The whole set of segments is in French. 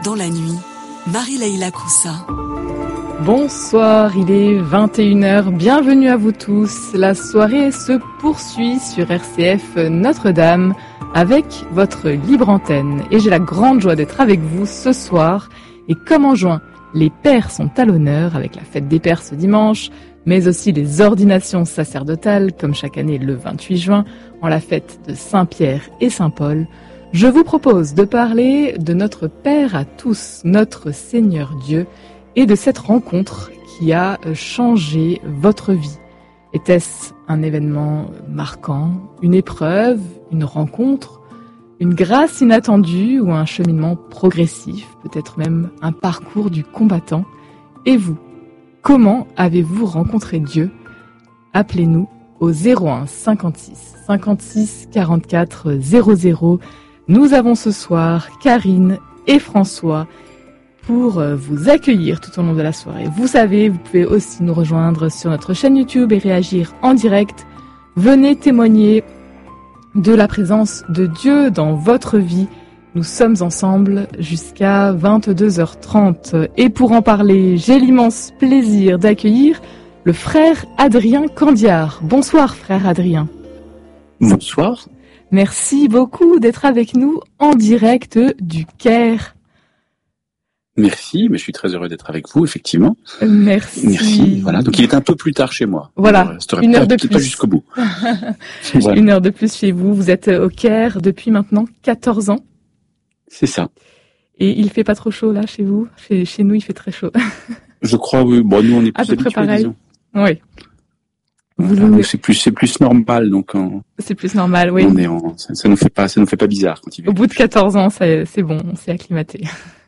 dans la nuit, Marie-Leila Coussa. Bonsoir, il est 21h, bienvenue à vous tous. La soirée se poursuit sur RCF Notre-Dame avec votre libre antenne. Et j'ai la grande joie d'être avec vous ce soir. Et comme en juin, les pères sont à l'honneur avec la fête des pères ce dimanche, mais aussi les ordinations sacerdotales, comme chaque année le 28 juin, en la fête de Saint-Pierre et Saint-Paul. Je vous propose de parler de notre Père à tous, notre Seigneur Dieu, et de cette rencontre qui a changé votre vie. Était-ce un événement marquant, une épreuve, une rencontre, une grâce inattendue ou un cheminement progressif, peut-être même un parcours du combattant? Et vous, comment avez-vous rencontré Dieu? Appelez-nous au 01 56 56 44 00. Nous avons ce soir Karine et François pour vous accueillir tout au long de la soirée. Vous savez, vous pouvez aussi nous rejoindre sur notre chaîne YouTube et réagir en direct. Venez témoigner de la présence de Dieu dans votre vie. Nous sommes ensemble jusqu'à 22h30. Et pour en parler, j'ai l'immense plaisir d'accueillir le frère Adrien Candiard. Bonsoir frère Adrien. Bonsoir. Merci beaucoup d'être avec nous en direct du Caire. Merci, mais je suis très heureux d'être avec vous, effectivement. Merci. Voilà, donc il est un peu plus tard chez moi. Voilà, une heure de plus. Pas jusqu'au bout. Voilà. Une heure de plus chez vous. Vous êtes au Caire depuis maintenant 14 ans. C'est ça. Et il fait pas trop chaud là chez vous? Chez nous, il fait très chaud. Je crois, oui. Bon, nous, on est plus à peu près pareil. Disons. Oui. Voilà, c'est plus normal, donc. C'est plus normal, oui. Ça nous fait pas bizarre quand il fait. Au bout de 14 ans, c'est bon, on s'est acclimaté.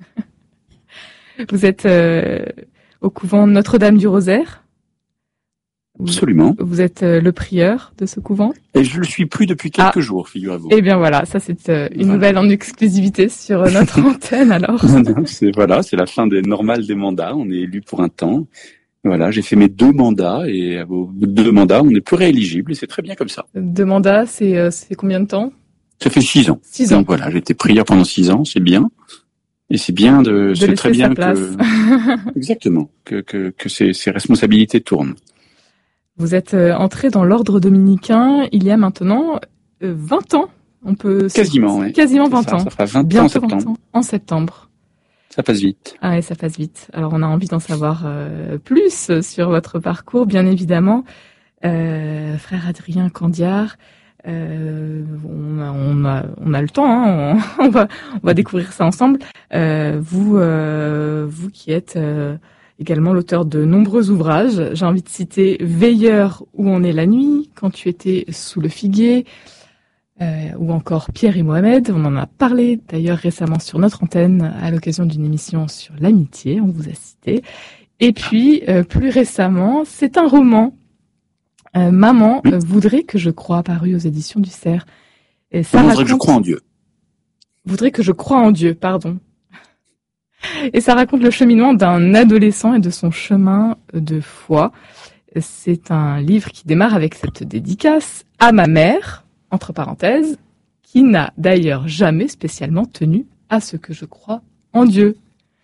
Vous êtes au couvent Notre-Dame du Rosaire? Absolument. Vous êtes le prieur de ce couvent? Et je le suis plus depuis quelques jours, figurez-vous. Eh bien voilà, ça c'est une nouvelle en exclusivité sur notre antenne alors. C'est la fin normale des mandats, on est élu pour un temps. Voilà, j'ai fait mes 2 mandats et au bout de 2 mandats, on n'est plus rééligible et c'est très bien comme ça. 2 mandats, c'est combien de temps? Ça fait 6 ans. 6 ans. Donc voilà, j'ai été prieur pendant 6 ans, c'est bien. Et c'est bien c'est très bien exactement, que ces responsabilités tournent. Vous êtes entré dans l'ordre dominicain il y a maintenant 20 ans. Quasiment, oui. Quasiment 20 ans. Ça fera 20 bientôt ans en septembre. 20 ans en septembre. Ça passe vite. Ah ouais, ça passe vite. Alors on a envie d'en savoir plus sur votre parcours, bien évidemment. Frère Adrien Candiard, on a le temps, hein, on va découvrir ça ensemble. Vous qui êtes également l'auteur de nombreux ouvrages, j'ai envie de citer Veilleur où on est la nuit, Quand tu étais sous le figuier, ou encore Pierre et Mohamed. On en a parlé d'ailleurs récemment sur notre antenne à l'occasion d'une émission sur l'amitié, on vous a cité. Et puis plus récemment, c'est un roman. Maman voudrait que je croie, paru aux éditions du Cerf. Et ça Maman voudrait que je croie en Dieu. Voudrait que je croie en Dieu, pardon. Et ça raconte le cheminement d'un adolescent et de son chemin de foi. C'est un livre qui démarre avec cette dédicace à ma mère, entre parenthèses, qui n'a d'ailleurs jamais spécialement tenu à ce que je crois en Dieu.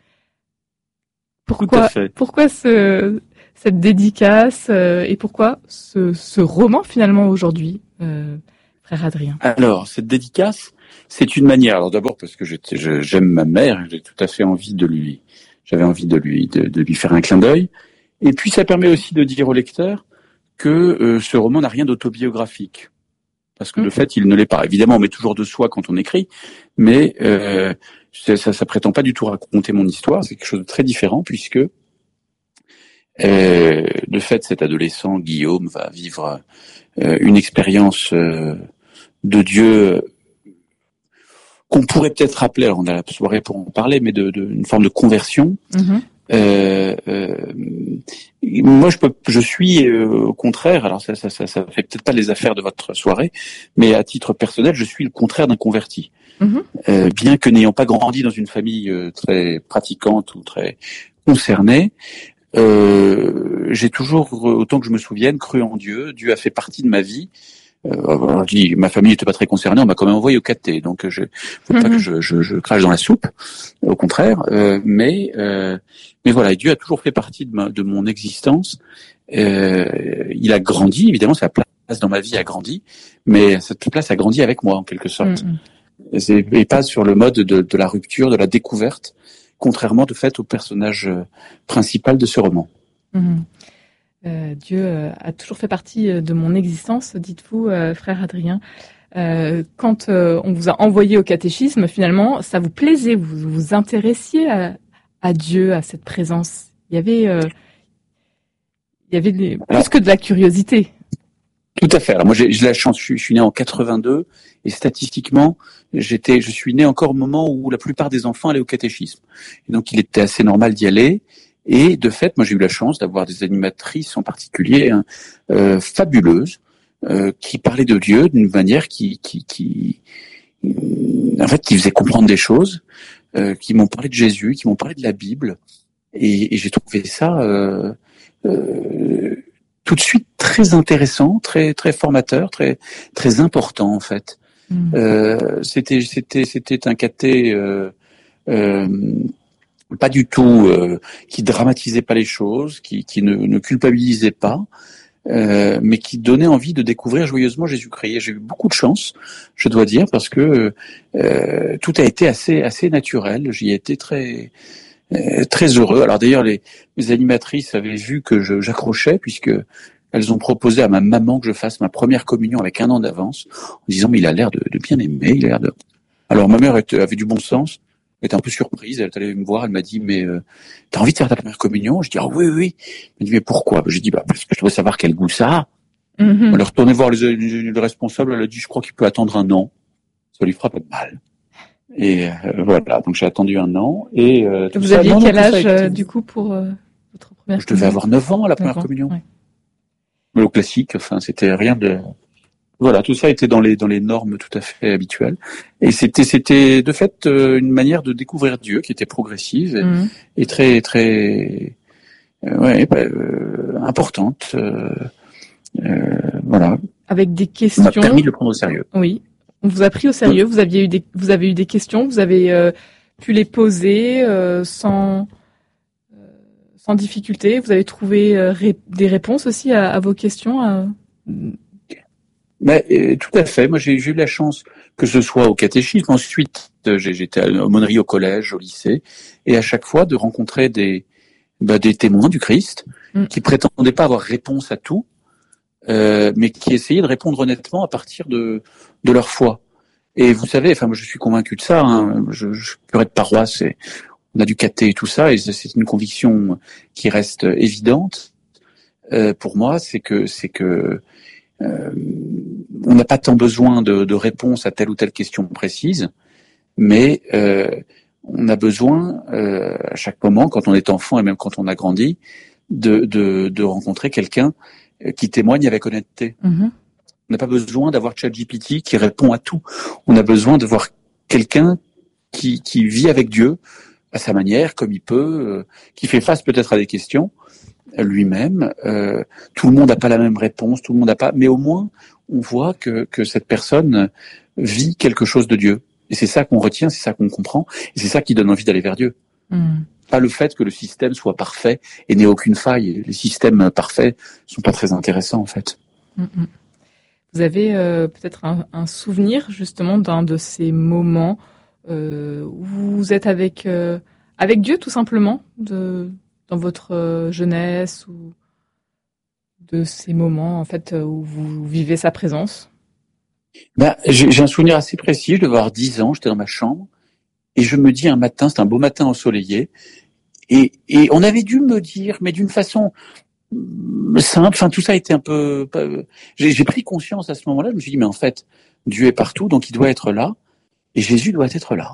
Pourquoi cette dédicace et pourquoi ce roman finalement aujourd'hui, frère Adrien? Alors, cette dédicace, c'est une manière. Alors d'abord parce que j'aime ma mère, j'ai tout à fait envie j'avais envie de lui faire un clin d'œil. Et puis ça permet aussi de dire au lecteur que ce roman n'a rien d'autobiographique. Parce que de fait, il ne l'est pas. Évidemment, on met toujours de soi quand on écrit, mais ça prétend pas du tout raconter mon histoire. C'est quelque chose de très différent puisque de fait, cet adolescent Guillaume va vivre une expérience de Dieu qu'on pourrait peut-être appeler, alors on a la soirée pour en parler, mais une forme de conversion. Moi, je suis au contraire. Alors ça fait peut-être pas les affaires de votre soirée, mais à titre personnel, je suis le contraire d'un converti. Bien que n'ayant pas grandi dans une famille très pratiquante ou très concernée, j'ai toujours, autant que je me souvienne, cru en Dieu. Dieu a fait partie de ma vie on dit, ma famille n'était pas très concernée, on m'a quand même envoyé au caté, donc faut pas que je crache dans la soupe, au contraire. Mais voilà, Dieu a toujours fait partie de mon existence. Il a grandi, évidemment, sa place dans ma vie a grandi, mais cette place a grandi avec moi en quelque sorte. Et pas sur le mode de la rupture, de la découverte, contrairement de fait au personnage principal de ce roman. Dieu a toujours fait partie de mon existence, dites-vous, frère Adrien. Quand on vous a envoyé au catéchisme, finalement, ça vous plaisait, vous vous intéressiez à Dieu, à cette présence. Il y avait plus que de la curiosité. Tout à fait. Alors moi, j'ai la chance, je suis né en 82, et statistiquement, je suis né encore au moment où la plupart des enfants allaient au catéchisme. Et donc, il était assez normal d'y aller. Et de fait, moi j'ai eu la chance d'avoir des animatrices en particulier fabuleuses qui parlaient de Dieu d'une manière qui faisait comprendre des choses, qui m'ont parlé de Jésus, qui m'ont parlé de la Bible, et j'ai trouvé ça tout de suite très intéressant, très très formateur, très très important en fait. C'était un caté pas du tout, qui dramatisait pas les choses, qui ne culpabilisait pas, mais qui donnait envie de découvrir joyeusement Jésus-Christ. Et j'ai eu beaucoup de chance, je dois dire, parce que tout a été assez naturel. J'y ai été très très heureux. Alors d'ailleurs, les animatrices avaient vu que j'accrochais, puisque elles ont proposé à ma maman que je fasse ma première communion avec 1 an d'avance, en disant mais il a l'air de bien aimer, il a l'air de. Alors ma mère avait du bon sens. Elle était un peu surprise, elle est allée me voir, elle m'a dit mais t'as envie de faire ta première communion? Je dis ah oui. Elle m'a dit mais pourquoi? J'ai dit parce que je dois savoir quel goût ça a. On est retourné voir le responsable, elle a dit je crois qu'il peut attendre 1 an, ça lui fera pas de mal. Et voilà, donc j'ai attendu 1 an et vous aviez quel âge du coup pour votre première communion? Je devais avoir 9 ans à la première communion. Ouais. Mais au classique, enfin c'était rien de. Voilà, tout ça était dans les normes tout à fait habituelles. Et c'était de fait une manière de découvrir Dieu qui était progressive et très très importante. Voilà. Avec des questions. Ça m'a permis de le prendre au sérieux. Oui, on vous a pris au sérieux. Vous avez eu des questions. Vous avez pu les poser sans difficulté. Vous avez trouvé des réponses aussi à vos questions. Mais tout à fait. Moi, j'ai eu la chance que ce soit au catéchisme. Ensuite, j'étais à l'aumônerie au collège, au lycée, et à chaque fois de rencontrer des témoins du Christ qui prétendaient pas avoir réponse à tout, mais qui essayaient de répondre honnêtement à partir de leur foi. Et vous savez, enfin, moi, je suis convaincu de ça. Hein. Je suis curé de paroisse et on a du caté et tout ça, et c'est une conviction qui reste évidente pour moi. C'est que on n'a pas tant besoin de réponses à telle ou telle question précise, mais on a besoin à chaque moment, quand on est enfant et même quand on a grandi, de rencontrer quelqu'un qui témoigne avec honnêteté. On n'a pas besoin d'avoir ChatGPT qui répond à tout. On a besoin de voir quelqu'un qui vit avec Dieu à sa manière, comme il peut, qui fait face peut-être à des questions lui-même. Tout le monde n'a pas la même réponse, tout le monde n'a pas, mais au moins on voit que cette personne vit quelque chose de Dieu. Et c'est ça qu'on retient, c'est ça qu'on comprend, et c'est ça qui donne envie d'aller vers Dieu. Pas le fait que le système soit parfait et n'ait aucune faille. Les systèmes parfaits sont pas très intéressants en fait. Vous avez peut-être un souvenir justement d'un de ces moments où vous êtes avec Dieu tout simplement, dans votre jeunesse, ou de ces moments en fait où vous vivez sa présence? J'ai un souvenir assez précis. Je devais avoir 10 ans, j'étais dans ma chambre et je me dis un matin, c'était un beau matin ensoleillé, et on avait dû me dire, mais d'une façon simple, enfin tout ça était un peu. J'ai pris conscience à ce moment-là. Je me suis dit mais en fait Dieu est partout, donc il doit être là et Jésus doit être là.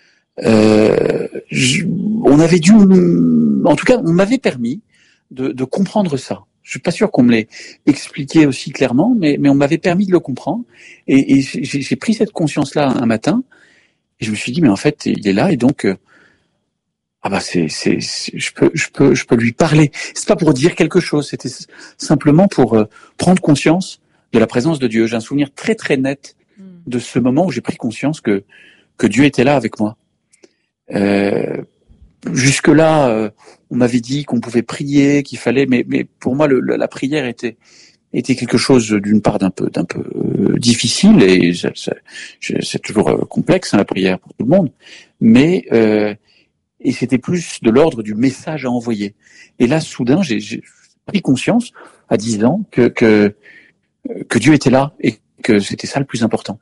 On avait dû, en tout cas, on m'avait permis de comprendre ça. Je suis pas sûr qu'on me l'ait expliqué aussi clairement, mais on m'avait permis de le comprendre. Et j'ai pris cette conscience-là un matin, et je me suis dit, mais en fait, il est là, et donc, je peux lui parler. C'est pas pour dire quelque chose, c'était simplement pour prendre conscience de la présence de Dieu. J'ai un souvenir très très net de ce moment où j'ai pris conscience que Dieu était là avec moi. Jusque-là, on m'avait dit qu'on pouvait prier, qu'il fallait, mais pour moi, la prière était quelque chose d'une part d'un peu difficile, et c'est toujours complexe, hein, la prière pour tout le monde, mais et c'était plus de l'ordre du message à envoyer. Et là, soudain, j'ai pris conscience à 10 ans que Dieu était là et que c'était ça le plus important.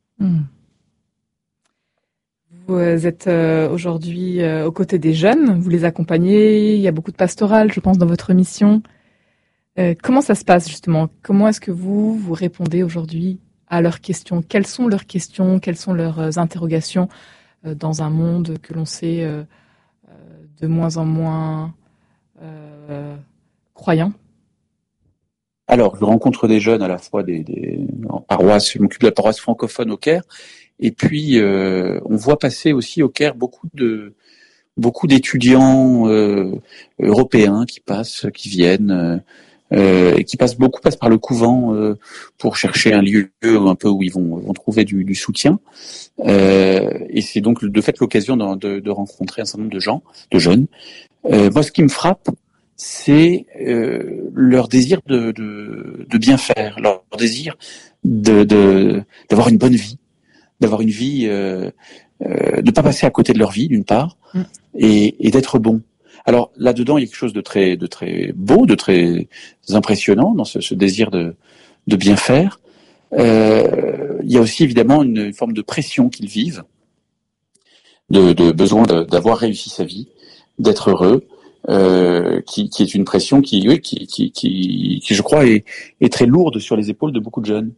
Vous êtes aujourd'hui aux côtés des jeunes, vous les accompagnez, il y a beaucoup de pastoral, je pense, dans votre mission. Comment ça se passe justement? Comment est-ce que vous répondez aujourd'hui à leurs questions? Quelles sont leurs questions? Quelles sont leurs interrogations dans un monde que l'on sait de moins en moins croyant? Alors, je rencontre des jeunes à la fois en paroisse, je m'occupe de la paroisse francophone au Caire, et puis on voit passer aussi au Caire beaucoup d'étudiants européens qui viennent, et qui passent par le couvent pour chercher un lieu un peu où ils vont trouver du soutien. Et c'est donc de fait l'occasion de rencontrer un certain nombre de jeunes. Moi, ce qui me frappe, c'est leur désir de bien faire, leur désir d'avoir une bonne vie, d'avoir une vie, de pas passer à côté de leur vie d'une part, et d'être bon. Alors là-dedans, il y a quelque chose de très beau, de très impressionnant dans ce désir de bien faire. Il y a aussi évidemment une forme de pression qu'ils vivent, de besoin d'avoir réussi sa vie, d'être heureux, qui est une pression qui je crois est très lourde sur les épaules de beaucoup de jeunes.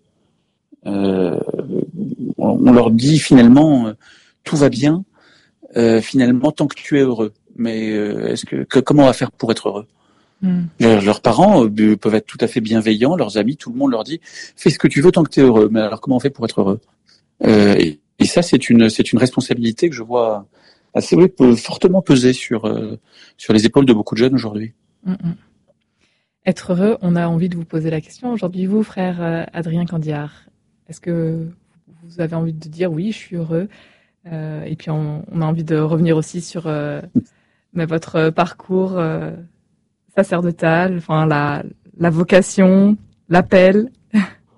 On leur dit finalement tout va bien, finalement tant que tu es heureux. Mais comment on va faire pour être heureux? Leurs parents peuvent être tout à fait bienveillants, leurs amis, tout le monde leur dit fais ce que tu veux tant que tu es heureux. Mais alors comment on fait pour être heureux? Et ça, c'est une responsabilité que je vois assez fortement peser sur les épaules de beaucoup de jeunes aujourd'hui. Être heureux, on a envie de vous poser la question aujourd'hui, vous, frère Adrien Candiard. Est-ce que vous avez envie de dire oui, je suis heureux? Et puis on a envie de revenir aussi sur votre parcours sacerdotal, enfin la vocation, l'appel. Vous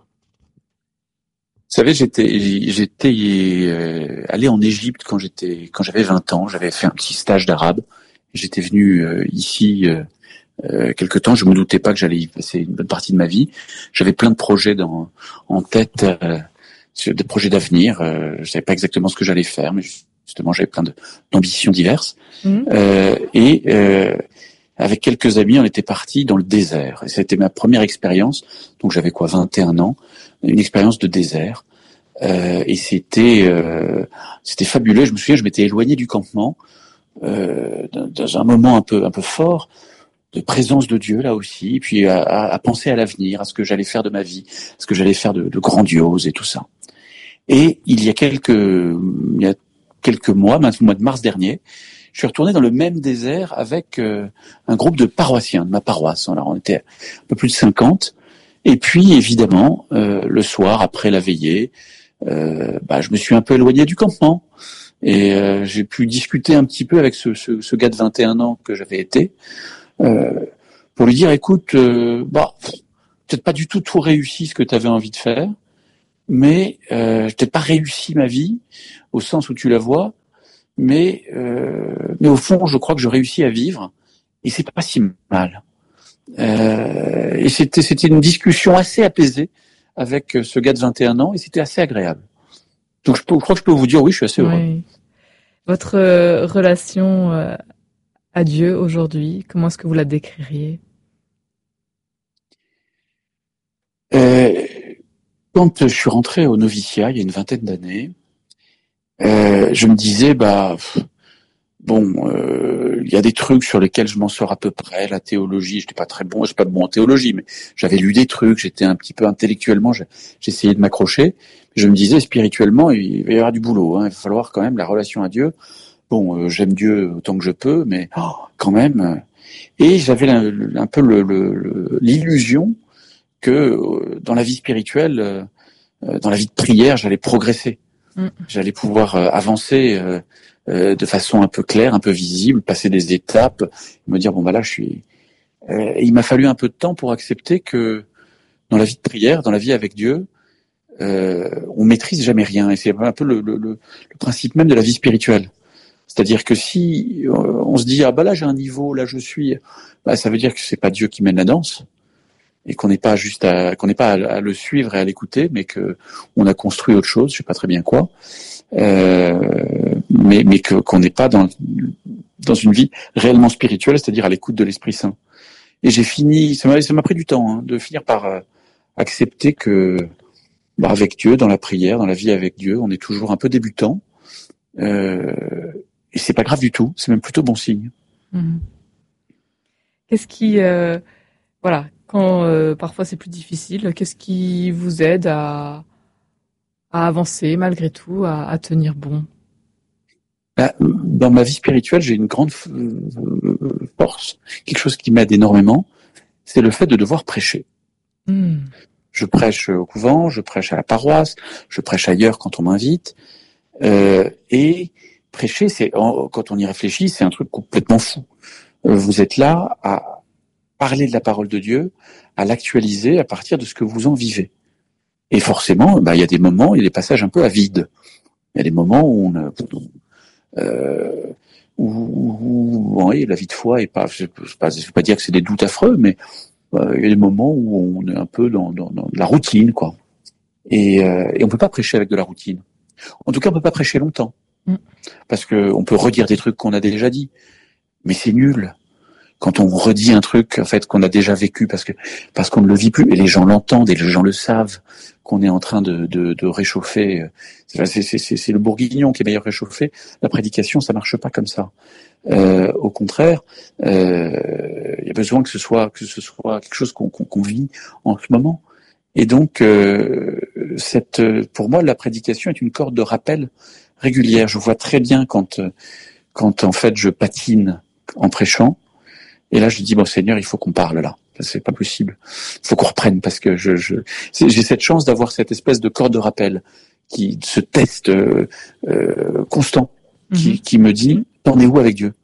savez, j'étais allé en Égypte quand j'avais 20 ans. J'avais fait un petit stage d'arabe. J'étais venu ici quelque temps. Je me doutais pas que j'allais y passer une bonne partie de ma vie. J'avais plein de projets en tête, des projets d'avenir. Je savais pas exactement ce que j'allais faire, mais justement, j'avais plein d'ambitions diverses. Avec quelques amis, on était partis dans le désert. Et c'était ma première expérience. Donc j'avais 21 ans, une expérience de désert. Et c'était fabuleux. Je me souviens, je m'étais éloigné du campement dans un moment un peu fort de présence de Dieu là aussi, et puis à penser à l'avenir, à ce que j'allais faire de ma vie, à ce que j'allais faire de grandiose et tout ça. Et il y a quelques mois, au mois de mars dernier, je suis retourné dans le même désert avec un groupe de paroissiens de ma paroisse. Alors on était un peu plus de 50. Et puis évidemment, le soir après la veillée, je me suis un peu éloigné du campement et j'ai pu discuter un petit peu avec ce gars de 21 ans que j'avais été pour lui dire écoute, peut-être pas du tout réussi ce que tu avais envie de faire, mais j'ai peut-être pas réussi ma vie au sens où tu la vois. Mais au fond, je crois que je réussis à vivre et c'est pas si mal. Et c'était une discussion assez apaisée avec ce gars de 21 ans et c'était assez agréable. Donc je crois que je peux vous dire oui, je suis assez heureux. Oui. Votre relation à Dieu aujourd'hui, comment est-ce que vous la décririez? Quand je suis rentré au noviciat il y a une vingtaine d'années, je me disais il y a des trucs sur lesquels je m'en sors à peu près. La théologie, j'étais pas très bon, je suis pas bon en théologie, mais j'avais lu des trucs, j'étais un petit peu intellectuellement, j'essayais de m'accrocher. Je me disais spirituellement, il va y avoir du boulot, hein, il va falloir quand même la relation à Dieu. J'aime Dieu autant que je peux, mais quand même. Et j'avais un peu l'illusion dans la vie spirituelle, dans la vie de prière, j'allais progresser. J'allais pouvoir avancer de façon un peu claire, un peu visible, passer des étapes, me dire bon bah là je suis. Et il m'a fallu un peu de temps pour accepter que dans la vie de prière, dans la vie avec Dieu, on maîtrise jamais rien. Et c'est un peu le principe même de la vie spirituelle. C'est-à-dire que si on se dit ah bah là j'ai un niveau, là je suis, bah ça veut dire que c'est pas Dieu qui mène la danse et qu'on n'est pas à le suivre et à l'écouter, mais que on a construit autre chose, je sais pas très bien quoi, mais qu'on n'est pas dans une vie réellement spirituelle, c'est-à-dire à l'écoute de l'Esprit Saint. Et j'ai fini, ça m'a pris du temps de finir par accepter que avec Dieu, dans la prière, dans la vie avec Dieu, on est toujours un peu débutant. Et c'est pas grave du tout, c'est même plutôt bon signe. Qu'est-ce qui, quand parfois c'est plus difficile, qu'est-ce qui vous aide à avancer malgré tout, à tenir bon? Dans ma vie spirituelle, j'ai une grande force, quelque chose qui m'aide énormément, c'est le fait de devoir prêcher. Je prêche au couvent, je prêche à la paroisse, je prêche ailleurs quand on m'invite, et prêcher, quand on y réfléchit, c'est un truc complètement fou. Vous êtes là à parler de la parole de Dieu, à l'actualiser à partir de ce que vous en vivez. Et forcément, il y a des moments, il y a des passages un peu à vide. Il y a des moments où la vie de foi est pas, je veux pas dire que c'est des doutes affreux, mais il y a des moments où on est un peu dans la routine, quoi. Et on peut pas prêcher avec de la routine. En tout cas, on peut pas prêcher longtemps. Parce que on peut redire des trucs qu'on a déjà dit. Mais c'est nul. Quand on redit un truc, en fait, qu'on a déjà vécu parce qu'on ne le vit plus, et les gens l'entendent, et les gens le savent, qu'on est en train de réchauffer. C'est le bourguignon qui est meilleur réchauffé. La prédication, ça marche pas comme ça. Au contraire, il y a besoin que ce soit quelque chose qu'on vit en ce moment. Et donc, pour moi, la prédication est une corde de rappel régulière. Je vois très bien quand en fait je patine en prêchant, et là je dis bon Seigneur, il faut qu'on parle là. C'est pas possible. Il faut qu'on reprenne parce que j'ai cette chance d'avoir cette espèce de corde de rappel ce test constant qui me dit t'en es où avec Dieu.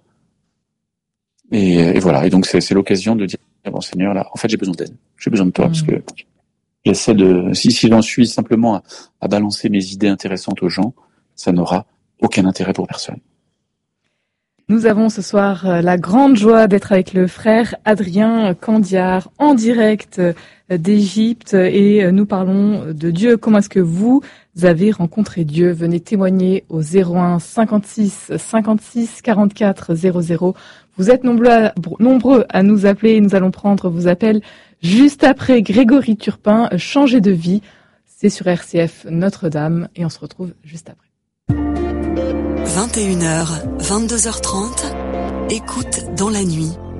Et voilà. Et donc c'est l'occasion de dire bon Seigneur, là, en fait j'ai besoin d'aide, j'ai besoin de toi parce que j'essaie si j'en suis simplement à balancer mes idées intéressantes aux gens, ça n'aura aucun intérêt pour personne. Nous avons ce soir la grande joie d'être avec le frère Adrien Candiard en direct d'Égypte et nous parlons de Dieu. Comment est-ce que vous avez rencontré Dieu? Venez témoigner au 01 56 56 44 00. Vous êtes nombreux à nous appeler et nous allons prendre vos appels juste après Grégory Turpin, Changer de vie. C'est sur RCF Notre-Dame et on se retrouve juste après. 21h, 22h30, écoute dans la nuit.